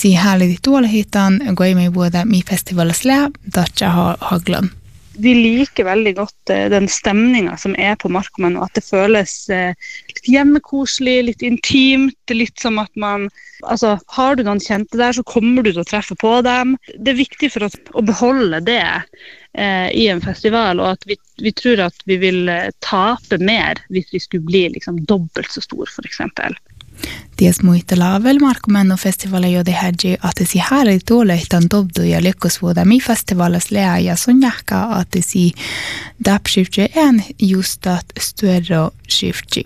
si härligt tuolehitan, går jag med både med festivalens lä, Dacha Hagland. Vi liker veldig godt den stemningen som på Markmann, og at det føles litt hjemmekoselig, litt intimt, litt som at man, altså, har du noen kjente der, så kommer du til å treffe på dem. Det viktig for oss å beholde det i en festival, og at vi tror at vi vil tape mer hvis vi skulle bli liksom dobbelt så stor, for eksempel. Ties muistella Markmanno festivala jo det hädji att si härligt tuolehitan dobdu ja lykkosvuoda mi festivalas lea ja sonjahka att si dapshifti en just att stuero shifti.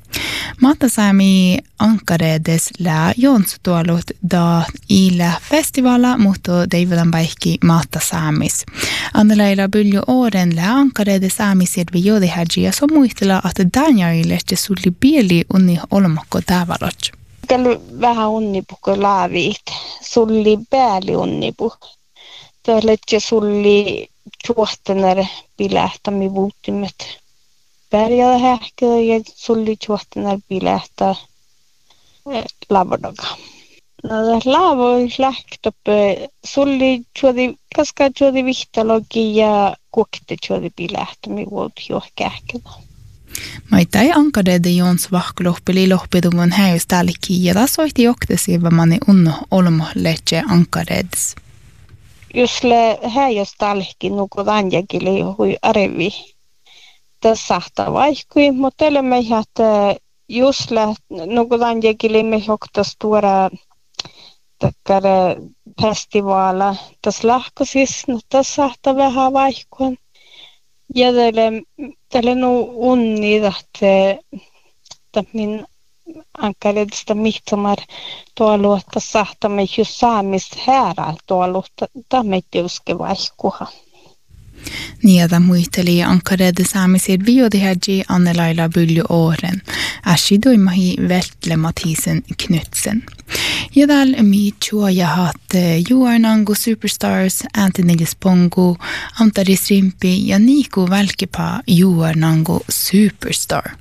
Matasami ankaredes lää jonsutuolut da ila festivala mutta deivodan baikki Matasamis. Annelaila bylju åren lää ankaredes saamisidvi jo det hädji ja so muistella att danjailehti sulli bieli unni olmakko tavalot. Käly vähän unnipuko laavit, sulli pääli unnipu. Tälletje sulli tuohtener bilähtämi vuuttimet. Pärjällä hähköä ja sulli tuohtener bilähtä lavadoga. No lavo lähtop sulli tuodi kaska tuodi vihtalogi ja kuokte tuodi bilähtämi vuut johkähköä. Maitai ankarede Jons vahkulohpeli lohpiduvun häjus tällikki ja taas soihti joktesi vamani unno olmo letse ankaredes. Jos le häjus tällikki nuku danjakili hui arevi. Tässä sahtaa vaikkui, mutta elemme että jos le nuku danjakili me joktas tuoda takkare festivaala. Tässä lahkosis, no tässä sahtaa vähän vaikkui. Ja tälle no unni että min ankaredista mittomar tuolla sahtamme just saamista härää tuolla tämä juske vaikkuha. Niitä muisteli ankarede saamiset viodihädji Annelaila bylju åren. Ässi doimahi Veltle Mathisen Knutsen. Ja täällä mi chuojahat Juarnango Superstars, Anthony Spongo, Antari Strimpi ja Niku Välkipa Juarnango Superstar.